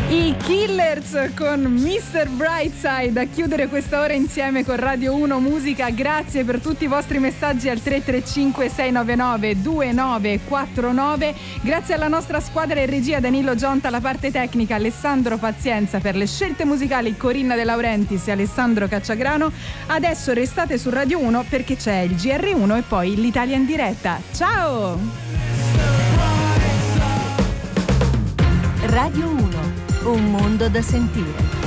I Killers con Mr. Brightside a chiudere questa ora insieme con Radio 1 Musica. Grazie per tutti i vostri messaggi al 335 699 2949. Grazie alla nostra squadra in regia, Danilo Gionta alla parte tecnica, Alessandro Pazienza per le scelte musicali, Corinna De Laurentiis e Alessandro Cacciagrano. Adesso restate su Radio 1 perché c'è il GR1 e poi l'Italia in diretta. Ciao! Radio 1, un mondo da sentire.